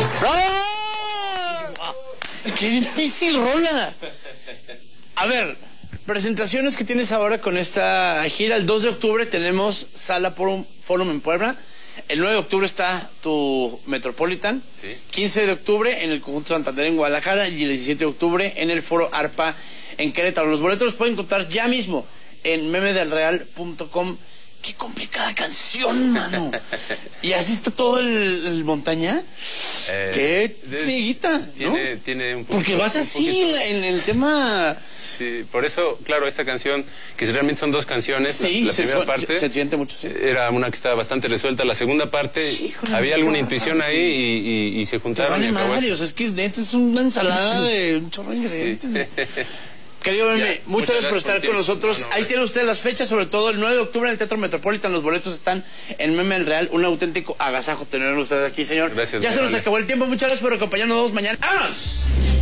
¡Ah! ¡Qué difícil rola! A ver, presentaciones que tienes ahora con esta gira. El 2 de octubre tenemos Sala Forum en Puebla. El 9 de octubre está tu Metropolitan. Sí. 15 de octubre en el Conjunto Santander en Guadalajara. Y el 17 de octubre en el Foro Arpa en Querétaro. Los boletos los pueden encontrar ya mismo en memedelreal.com. Qué complicada canción, mano. Y así está todo el montaña. Qué friguita, ¿no? Tiene un poquito, porque vas así en el tema. Sí, por eso, claro, esta canción, que realmente son dos canciones. Sí, la primera parte se siente mucho. Sí. Era una que estaba bastante resuelta. La segunda parte, híjole, había alguna intuición ahí y se juntaron. Vale madre, o sea, es que neta es una ensalada de un chorro de ingredientes. Sí. Querido Meme, muchas gracias por estar con nosotros. Ahí tienen ustedes las fechas, sobre todo el 9 de octubre en el Teatro Metropolitan. Los boletos están en Meme del Real. Un auténtico agasajo tener ustedes aquí, señor. Gracias. Ya se nos acabó el tiempo. Muchas gracias por acompañarnos mañana. ¡Vámonos!